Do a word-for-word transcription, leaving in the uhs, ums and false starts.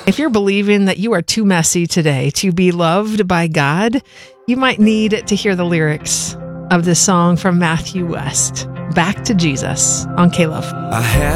If you're believing that you are too messy today to be loved by God, you might need to hear the lyrics of this song from Matthew West, Back to Jesus, on K-Love. I had